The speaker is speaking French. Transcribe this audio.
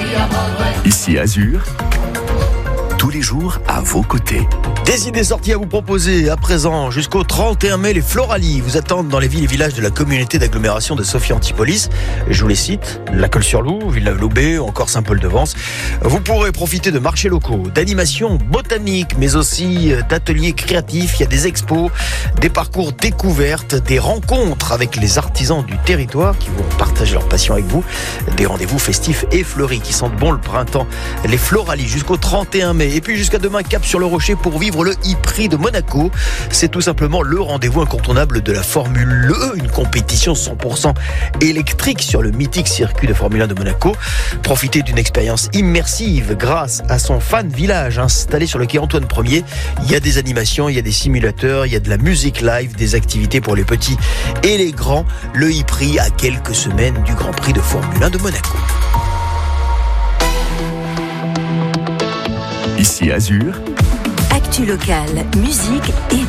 Ici Azur, tous les jours à vos côtés. Des idées sorties à vous proposer à présent. Jusqu'au 31 mai, les Floralies vous attendent dans les villes et villages de la communauté d'agglomération de Sophia Antipolis. Je vous les cite: La Colle-sur-Loup, Villeneuve-Loubet, encore Saint-Paul-de-Vence. Vous pourrez profiter de marchés locaux, d'animations botaniques, mais aussi d'ateliers créatifs. Il y a des expos, des parcours découvertes, des rencontres avec les artisans du territoire qui vont partager leur passion avec vous. Des rendez-vous festifs et fleuris qui sentent bon le printemps. Les Floralies jusqu'au 31 mai. Et puis jusqu'à demain, cap sur le rocher pour vivre le e-prix de Monaco. C'est tout simplement le rendez-vous incontournable de la Formule E, une compétition 100% électrique sur le mythique circuit de Formule 1 de Monaco. Profitez d'une expérience immersive grâce à son fan village installé sur le quai Antoine Ier. Il y a des animations, il y a des simulateurs, il y a de la musique live, des activités pour les petits et les grands. Le e-prix à quelques semaines du Grand Prix de Formule 1 de Monaco. Ici Azur, Actu locale, musique et